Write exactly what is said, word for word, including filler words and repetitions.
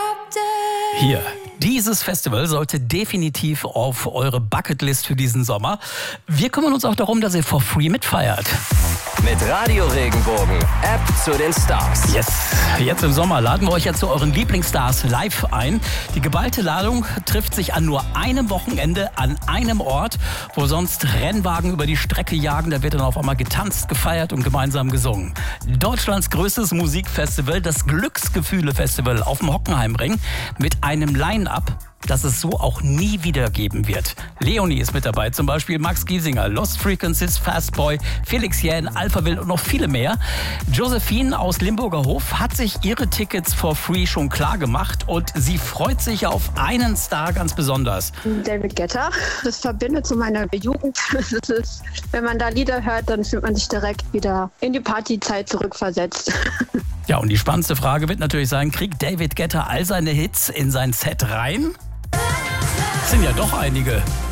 Hier, dieses Festival sollte definitiv auf eure Bucketlist für diesen Sommer. Wir kümmern uns auch darum, dass ihr for free mitfeiert. Mit Radio Regenbogen, App zu den Stars. Yes, jetzt im Sommer laden wir euch ja zu euren Lieblingsstars live ein. Die geballte Ladung trifft sich an nur einem Wochenende an einem Ort, wo sonst Rennwagen über die Strecke jagen. Da wird dann auf einmal getanzt, gefeiert und gemeinsam gesungen. Deutschlands größtes Musikfestival, das Glücksgefühle-Festival auf dem Hockenheimring mit einem Line-Up, das es so auch nie wieder geben wird. Leonie ist mit dabei, zum Beispiel Max Giesinger, Lost Frequencies, Fastboy, Felix Jähn, Alphaville und noch viele mehr. Josephine aus Limburger Hof hat sich ihre Tickets for free schon klar gemacht und sie freut sich auf einen Star ganz besonders. David Guetta, das verbindet zu meiner Jugend. Das ist, wenn man da Lieder hört, dann fühlt man sich direkt wieder in die Partyzeit zurückversetzt. Ja, und die spannendste Frage wird natürlich sein, kriegt David Guetta all seine Hits in sein Set rein? Das sind ja doch einige.